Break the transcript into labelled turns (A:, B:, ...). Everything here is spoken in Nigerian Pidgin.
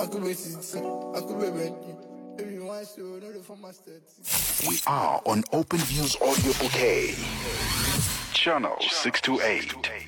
A: could be sitting, I could be ready. If you want to, another for my stats.
B: We are on Open Views Audio Bouquet, Channel 628.